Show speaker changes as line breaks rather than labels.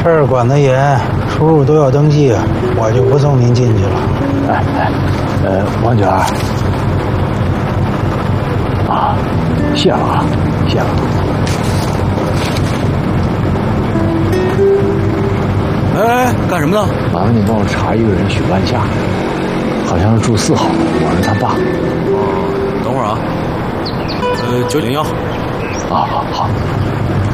这儿管得严，出入都要登记，我就不送您进去了。
王娟儿，啊，谢了啊，谢了。
哎，干什么呢？
麻烦你帮我查一个人，许万夏，好像是住4号，我是他爸。
等会儿啊，901。
好。